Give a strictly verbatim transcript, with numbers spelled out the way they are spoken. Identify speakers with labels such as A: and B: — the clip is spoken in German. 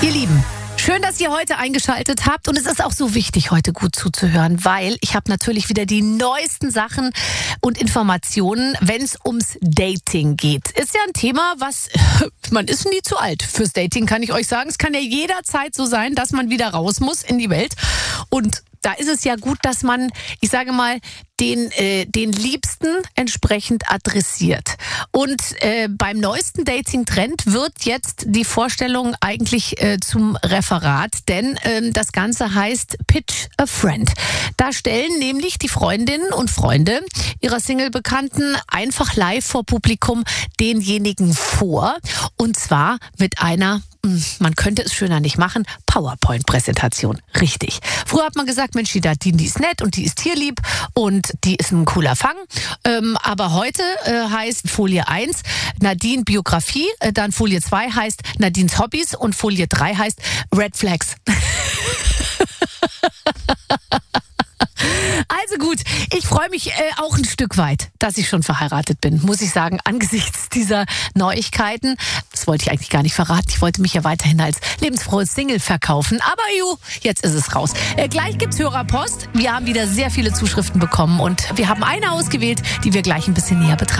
A: Ihr Lieben, schön, dass ihr heute eingeschaltet habt und es ist auch so wichtig, heute gut zuzuhören, weil ich habe natürlich wieder die neuesten Sachen und Informationen, wenn es ums Dating geht. Ist ja ein Thema, was, man ist nie zu alt fürs Dating, kann ich euch sagen. Es kann ja jederzeit so sein, dass man wieder raus muss in die Welt und da ist es ja gut, dass man, ich sage mal, den, äh, den Liebsten entsprechend adressiert. Und äh, beim neuesten Dating-Trend wird jetzt die Vorstellung eigentlich äh, zum Referat, denn äh, das Ganze heißt Pitch a Friend. Da stellen nämlich die Freundinnen und Freunde ihrer Single-Bekannten einfach live vor Publikum denjenigen vor. Und zwar mit einer, man könnte es schöner nicht machen, PowerPoint-Präsentation. Richtig. Früher hat man gesagt, Mensch, die Nadine, die ist nett und die ist tierlieb und die ist ein cooler Fang. Ähm, aber heute äh, heißt Folie eins Nadine Biografie, äh, dann Folie zwei heißt Nadines Hobbys und Folie drei heißt Red Flags. Also gut, ich freue mich äh, auch ein Stück weit, dass ich schon verheiratet bin, muss ich sagen, angesichts dieser Neuigkeiten. Das wollte ich eigentlich gar nicht verraten. Ich wollte mich ja weiterhin als lebensfrohes Single verkaufen. Aber ju, jetzt ist es raus. Äh, gleich gibt's Hörerpost. Wir haben wieder sehr viele Zuschriften bekommen und wir haben eine ausgewählt, die wir gleich ein bisschen näher betrachten.